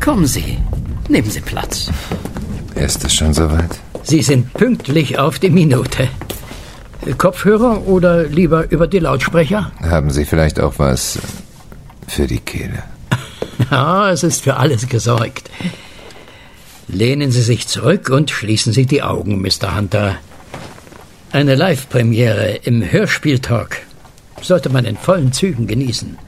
Kommen Sie, nehmen Sie Platz. Ist es schon soweit? Sie sind pünktlich auf die Minute. Kopfhörer oder lieber über die Lautsprecher? Haben Sie vielleicht auch was für die Kehle? Ja, es ist für alles gesorgt. Lehnen Sie sich zurück und schließen Sie die Augen, Mr. Hunter. Eine Live-Premiere im Hörspieltalk sollte man in vollen Zügen genießen.